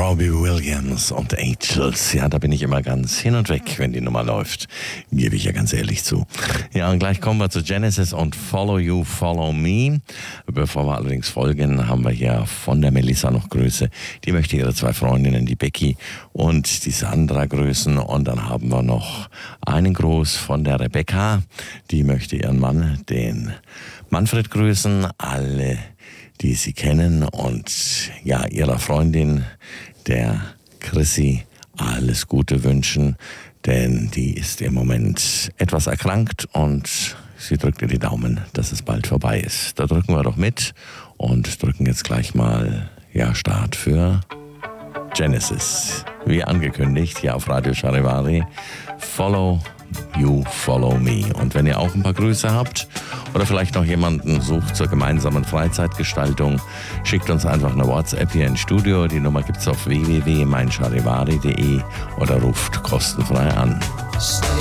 Robbie Williams und Angels. Ja, da bin ich immer ganz hin und weg, wenn die Nummer läuft. Gebe ich ja ganz ehrlich zu. Ja, und gleich kommen wir zu Genesis und Follow You, Follow Me. Bevor wir allerdings folgen, haben wir hier von der Melissa noch Grüße. Die möchte ihre 2 Freundinnen, die Becky und die Sandra, grüßen. Und dann haben wir noch einen Gruß von der Rebecca. Die möchte ihren Mann, den Manfred, grüßen. Alle, die sie kennen, und ja, ihrer Freundin, der Chrissy, alles Gute wünschen, denn die ist im Moment etwas erkrankt und sie drückt ihr die Daumen, dass es bald vorbei ist. Da drücken wir doch mit und drücken jetzt gleich mal Start für Genesis. Wie angekündigt, hier auf Radio Charivari, Follow You, Follow Me. Und wenn ihr auch ein paar Grüße habt oder vielleicht noch jemanden sucht zur gemeinsamen Freizeitgestaltung, schickt uns einfach eine WhatsApp hier ins Studio. Die Nummer gibt's auf www.meincharivari.de oder ruft kostenfrei an.